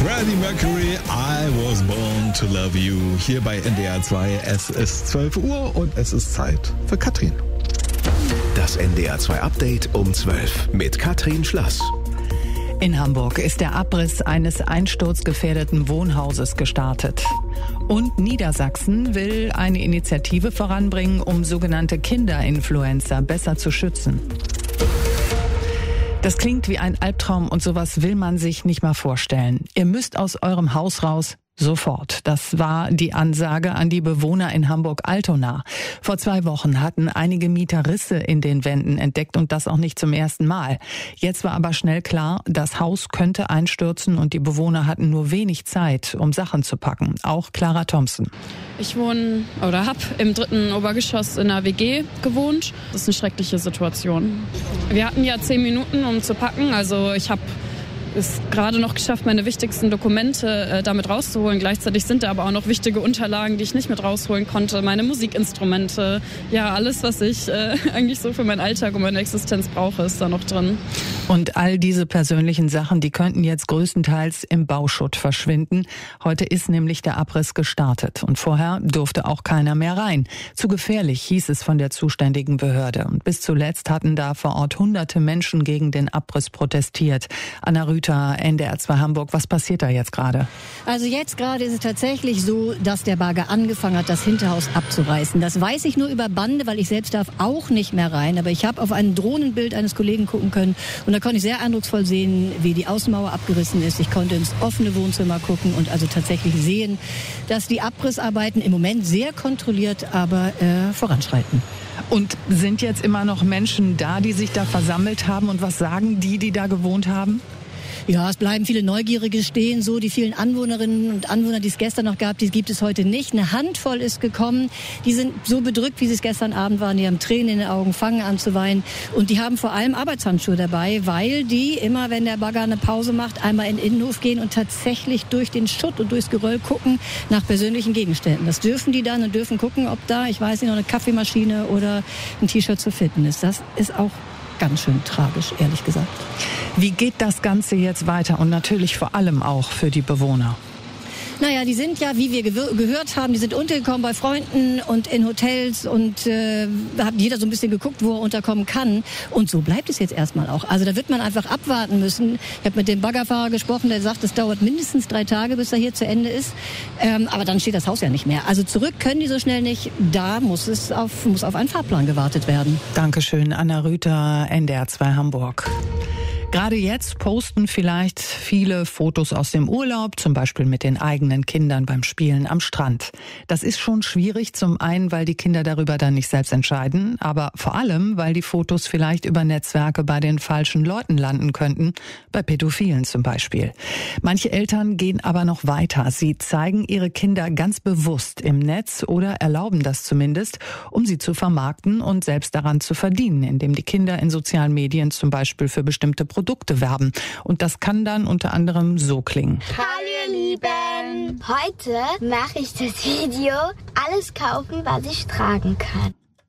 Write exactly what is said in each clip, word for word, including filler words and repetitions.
Freddie Mercury, I was born to love you. Hier bei N D R zwei. Es ist zwölf Uhr und es ist Zeit für Katrin. Das N D R zwei Update um zwölf mit Katrin Schlass. In Hamburg ist der Abriss eines einsturzgefährdeten Wohnhauses gestartet. Und Niedersachsen will eine Initiative voranbringen, um sogenannte Kinderinfluencer besser zu schützen. Das klingt wie ein Albtraum und sowas will man sich nicht mal vorstellen. Ihr müsst aus eurem Haus raus. Sofort. Das war die Ansage an die Bewohner in Hamburg-Altona. Vor zwei Wochen hatten einige Mieter Risse in den Wänden entdeckt und das auch nicht zum ersten Mal. Jetzt war aber schnell klar, das Haus könnte einstürzen und die Bewohner hatten nur wenig Zeit, um Sachen zu packen. Auch Clara Thompson. Ich wohne oder habe im dritten Obergeschoss in einer W G gewohnt. Das ist eine schreckliche Situation. Wir hatten ja zehn Minuten, um zu packen. Also ich habe es gerade noch geschafft, meine wichtigsten Dokumente äh, damit rauszuholen. Gleichzeitig sind da aber auch noch wichtige Unterlagen, die ich nicht mit rausholen konnte. Meine Musikinstrumente, ja, alles, was ich äh, eigentlich so für meinen Alltag und meine Existenz brauche, ist da noch drin. Und all diese persönlichen Sachen, die könnten jetzt größtenteils im Bauschutt verschwinden. Heute ist nämlich der Abriss gestartet und vorher durfte auch keiner mehr rein. Zu gefährlich, hieß es von der zuständigen Behörde. Und bis zuletzt hatten da vor Ort hunderte Menschen gegen den Abriss protestiert. Anna Rüther, N D R zwei Hamburg, was passiert da jetzt gerade? Also jetzt gerade ist es tatsächlich so, dass der Bagger angefangen hat, das Hinterhaus abzureißen. Das weiß ich nur über Bande, weil ich selbst darf auch nicht mehr rein. Aber ich habe auf ein Drohnenbild eines Kollegen gucken können und da konnte ich sehr eindrucksvoll sehen, wie die Außenmauer abgerissen ist. Ich konnte ins offene Wohnzimmer gucken und also tatsächlich sehen, dass die Abrissarbeiten im Moment sehr kontrolliert, aber äh, voranschreiten. Und sind jetzt immer noch Menschen da, die sich da versammelt haben und was sagen die, die da gewohnt haben? Ja, es bleiben viele Neugierige stehen, so die vielen Anwohnerinnen und Anwohner, die es gestern noch gab, die gibt es heute nicht. Eine Handvoll ist gekommen, die sind so bedrückt, wie sie es gestern Abend waren, die haben Tränen in den Augen, fangen an zu weinen und die haben vor allem Arbeitshandschuhe dabei, weil die immer, wenn der Bagger eine Pause macht, einmal in den Innenhof gehen und tatsächlich durch den Schutt und durchs Geröll gucken nach persönlichen Gegenständen. Das dürfen die dann und dürfen gucken, ob da, ich weiß nicht, noch eine Kaffeemaschine oder ein T-Shirt zu finden ist. Das ist auch ganz schön tragisch, ehrlich gesagt. Wie geht das Ganze jetzt weiter und natürlich vor allem auch für die Bewohner? Naja, die sind ja, wie wir gewir- gehört haben, die sind untergekommen bei Freunden und in Hotels und äh, da hat jeder so ein bisschen geguckt, wo er unterkommen kann. Und so bleibt es jetzt erstmal auch. Also da wird man einfach abwarten müssen. Ich habe mit dem Baggerfahrer gesprochen, der sagt, es dauert mindestens drei Tage, bis er hier zu Ende ist. Ähm, aber dann steht das Haus ja nicht mehr. Also zurück können die so schnell nicht. Da muss es auf, muss auf einen Fahrplan gewartet werden. Dankeschön, Anna Rüther, N D R zwei Hamburg. Gerade jetzt posten vielleicht viele Fotos aus dem Urlaub, zum Beispiel mit den eigenen Kindern beim Spielen am Strand. Das ist schon schwierig, zum einen, weil die Kinder darüber dann nicht selbst entscheiden, aber vor allem, weil die Fotos vielleicht über Netzwerke bei den falschen Leuten landen könnten, bei Pädophilen zum Beispiel. Manche Eltern gehen aber noch weiter. Sie zeigen ihre Kinder ganz bewusst im Netz oder erlauben das zumindest, um sie zu vermarkten und selbst daran zu verdienen, indem die Kinder in sozialen Medien zum Beispiel für bestimmte Produkte Produkte werben. Und das kann dann unter anderem so klingen. Hallo ihr Lieben! Heute mache ich das Video Alles kaufen, was ich tragen kann.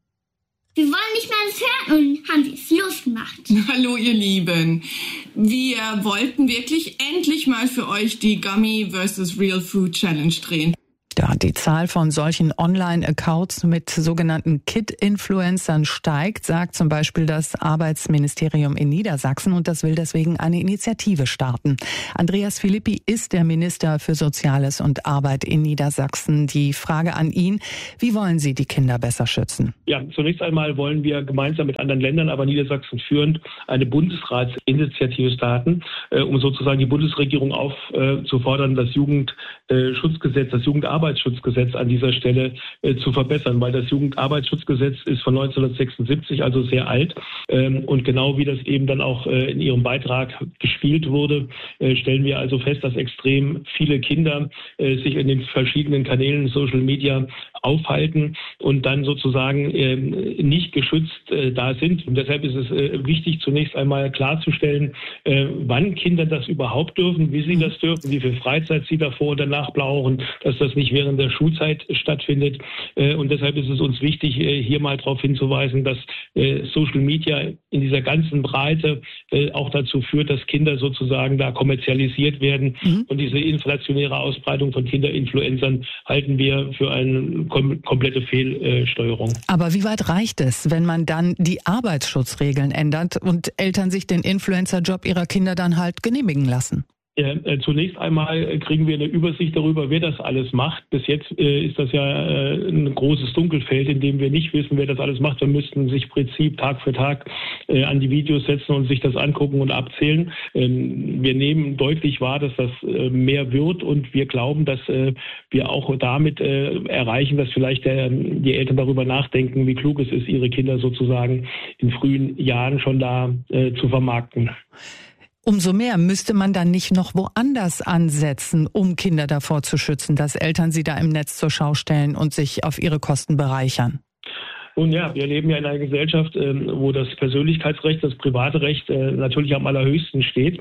Wir wollen nicht mehr das hören und haben es losgemacht. Hallo ihr Lieben. Wir wollten wirklich endlich mal für euch die Gummy versus Real Food Challenge drehen. Ja, die Zahl von solchen Online-Accounts mit sogenannten Kid-Influencern steigt, sagt zum Beispiel das Arbeitsministerium in Niedersachsen und das will deswegen eine Initiative starten. Andreas Philippi ist der Minister für Soziales und Arbeit in Niedersachsen. Die Frage an ihn, wie wollen Sie die Kinder besser schützen? Ja, zunächst einmal wollen wir gemeinsam mit anderen Ländern, aber Niedersachsen führend, eine Bundesratsinitiative starten, äh, um sozusagen die Bundesregierung aufzufordern, das Jugendschutzgesetz, das Jugendarbeitsschutzgesetz an dieser Stelle äh, zu verbessern, weil das Jugendarbeitsschutzgesetz ist von neunzehnhundertsechsundsiebzig, also sehr alt. Ähm, und genau wie das eben dann auch äh, in Ihrem Beitrag gespielt wurde, äh, stellen wir also fest, dass extrem viele Kinder äh, sich in den verschiedenen Kanälen Social Media aufhalten und dann sozusagen äh, nicht geschützt äh, da sind. Und deshalb ist es äh, wichtig, zunächst einmal klarzustellen, äh, wann Kinder das überhaupt dürfen, wie sie das dürfen, wie viel Freizeit sie davor und danach brauchen, dass das nicht während der Schulzeit stattfindet. Äh, und deshalb ist es uns wichtig, äh, hier mal darauf hinzuweisen, dass äh, Social Media in dieser ganzen Breite äh, auch dazu führt, dass Kinder sozusagen da kommerzialisiert werden. Mhm. Und diese inflationäre Ausbreitung von Kinderinfluencern halten wir für eine kom- komplette Fehlsteuerung. Aber wie weit reicht es, wenn man dann die Arbeitsschutzregeln ändert und Eltern sich den Influencer-Job ihrer Kinder dann halt genehmigen lassen? Ja, äh, zunächst einmal kriegen wir eine Übersicht darüber, wer das alles macht. Bis jetzt äh, ist das ja äh, ein großes Dunkelfeld, in dem wir nicht wissen, wer das alles macht. Wir müssten sich im Prinzip Tag für Tag äh, an die Videos setzen und sich das angucken und abzählen. Ähm, wir nehmen deutlich wahr, dass das äh, mehr wird und wir glauben, dass äh, wir auch damit äh, erreichen, dass vielleicht der, die Eltern darüber nachdenken, wie klug es ist, ihre Kinder sozusagen in frühen Jahren schon da äh, zu vermarkten. Umso mehr müsste man dann nicht noch woanders ansetzen, um Kinder davor zu schützen, dass Eltern sie da im Netz zur Schau stellen und sich auf ihre Kosten bereichern. Nun ja, wir leben ja in einer Gesellschaft, ähm, wo das Persönlichkeitsrecht, das private Recht äh, natürlich am allerhöchsten steht.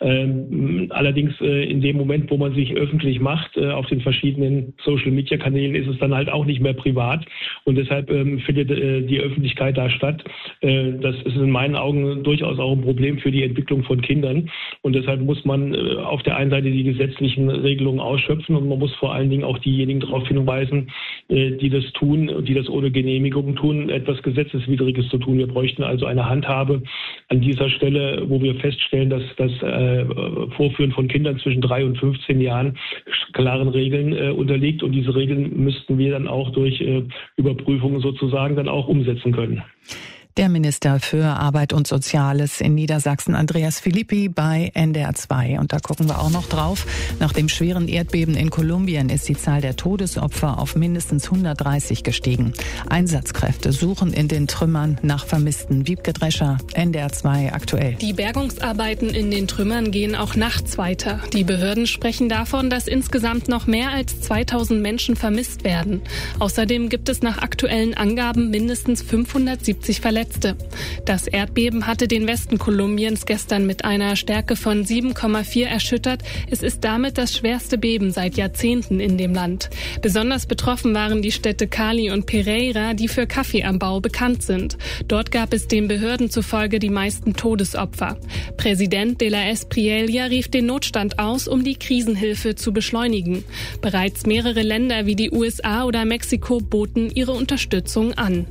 Ähm, allerdings äh, in dem Moment, wo man sich öffentlich macht, äh, auf den verschiedenen Social-Media-Kanälen, ist es dann halt auch nicht mehr privat. Und deshalb ähm, findet äh, die Öffentlichkeit da statt. Äh, das ist in meinen Augen durchaus auch ein Problem für die Entwicklung von Kindern. Und deshalb muss man äh, auf der einen Seite die gesetzlichen Regelungen ausschöpfen und man muss vor allen Dingen auch diejenigen darauf hinweisen, äh, die das tun und die das ohne Genehmigung tun, etwas Gesetzeswidriges zu tun. Wir bräuchten also eine Handhabe an dieser Stelle, wo wir feststellen, dass das äh, Vorführen von Kindern zwischen drei und fünfzehn Jahren klaren Regeln äh, unterliegt. Und diese Regeln müssten wir dann auch durch äh, Überprüfungen sozusagen dann auch umsetzen können. Der Minister für Arbeit und Soziales in Niedersachsen, Andreas Philippi, bei N D R zwei. Und da gucken wir auch noch drauf. Nach dem schweren Erdbeben in Kolumbien ist die Zahl der Todesopfer auf mindestens hundertdreißig gestiegen. Einsatzkräfte suchen in den Trümmern nach Vermissten. Wiebke Drescher, N D R zwei aktuell. Die Bergungsarbeiten in den Trümmern gehen auch nachts weiter. Die Behörden sprechen davon, dass insgesamt noch mehr als zweitausend Menschen vermisst werden. Außerdem gibt es nach aktuellen Angaben mindestens fünfhundertsiebzig Verletzte. Das Erdbeben hatte den Westen Kolumbiens gestern mit einer Stärke von sieben Komma vier erschüttert. Es ist damit das schwerste Beben seit Jahrzehnten in dem Land. Besonders betroffen waren die Städte Cali und Pereira, die für Kaffeeanbau bekannt sind. Dort gab es den Behörden zufolge die meisten Todesopfer. Präsident de la Espriella rief den Notstand aus, um die Krisenhilfe zu beschleunigen. Bereits mehrere Länder wie die U S A oder Mexiko boten ihre Unterstützung an.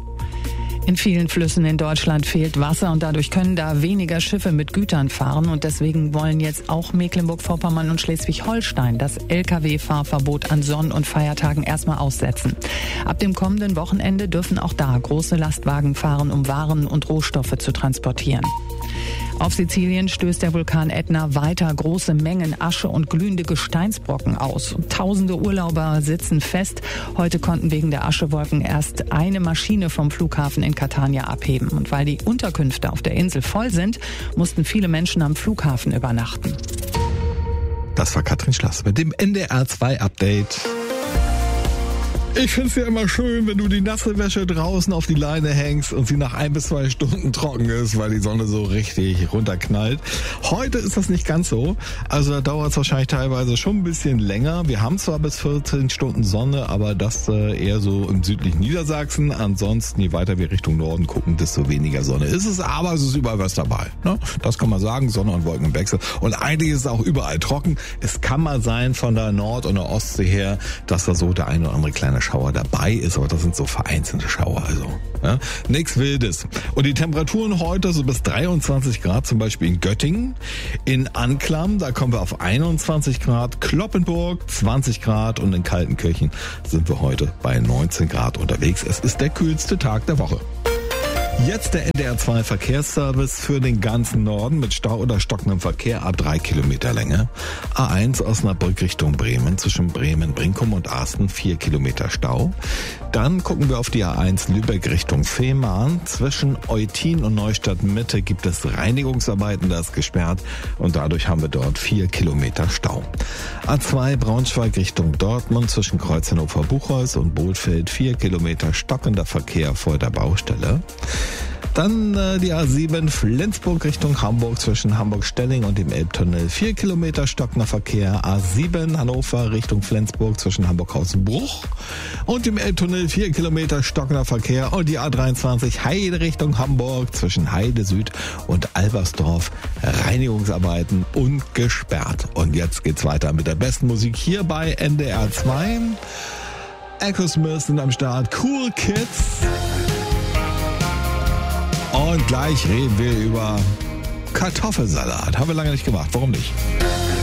In vielen Flüssen in Deutschland fehlt Wasser und dadurch können da weniger Schiffe mit Gütern fahren. Und deswegen wollen jetzt auch Mecklenburg-Vorpommern und Schleswig-Holstein das L K W-Fahrverbot an Sonn- und Feiertagen erstmal aussetzen. Ab dem kommenden Wochenende dürfen auch da große Lastwagen fahren, um Waren und Rohstoffe zu transportieren. Auf Sizilien stößt der Vulkan Ätna weiter große Mengen Asche und glühende Gesteinsbrocken aus. Tausende Urlauber sitzen fest. Heute konnten wegen der Aschewolken erst eine Maschine vom Flughafen in Catania abheben. Und weil die Unterkünfte auf der Insel voll sind, mussten viele Menschen am Flughafen übernachten. Das war Katrin Schlass mit dem N D R zwei Update. Ich find's ja immer schön, wenn du die nasse Wäsche draußen auf die Leine hängst und sie nach ein bis zwei Stunden trocken ist, weil die Sonne so richtig runterknallt. Heute ist das nicht ganz so. Also da dauert es wahrscheinlich teilweise schon ein bisschen länger. Wir haben zwar bis vierzehn Stunden Sonne, aber das äh, eher so im südlichen Niedersachsen. Ansonsten, je weiter wir Richtung Norden gucken, desto weniger Sonne ist es. Aber es ist überall was dabei. Ne? Das kann man sagen, Sonne und Wolken im Wechsel. Und eigentlich ist es auch überall trocken. Es kann mal sein von der Nord- und der Ostsee her, dass da so der eine oder andere kleine Schauer dabei ist, aber das sind so vereinzelte Schauer, also ja, nichts Wildes. Und die Temperaturen heute so bis dreiundzwanzig Grad, zum Beispiel in Göttingen, in Anklam, da kommen wir auf einundzwanzig Grad, Cloppenburg zwanzig Grad und in Kaltenkirchen sind wir heute bei neunzehn Grad unterwegs. Es ist der kühlste Tag der Woche. Jetzt der N D R zwei Verkehrsservice für den ganzen Norden mit Stau oder stockendem Verkehr ab drei Kilometer Länge. A eins Osnabrück Richtung Bremen, zwischen Bremen, Brinkum und Asten vier Kilometer Stau. Dann gucken wir auf die A eins Lübeck Richtung Fehmarn. Zwischen Eutin und Neustadt Mitte gibt es Reinigungsarbeiten, da ist gesperrt und dadurch haben wir dort vier Kilometer Stau. A zwei Braunschweig Richtung Dortmund, zwischen Kreuz Hannover-Buchholz und Bohlfeld vier Kilometer stockender Verkehr vor der Baustelle. Dann äh, die A sieben Flensburg Richtung Hamburg, zwischen Hamburg-Stelling und dem Elbtunnel vier Kilometer stockender Verkehr. A sieben Hannover Richtung Flensburg, zwischen Hamburg-Hausenbruch und dem Elbtunnel vier Kilometer stockender Verkehr. Und die A dreiundzwanzig Heide Richtung Hamburg, zwischen Heide Süd und Albersdorf Reinigungsarbeiten und gesperrt. Und jetzt geht's weiter mit der besten Musik hier bei N D R zwei. Echo Smith sind am Start, Cool Kids. Und gleich reden wir über Kartoffelsalat. Haben wir lange nicht gemacht. Warum nicht?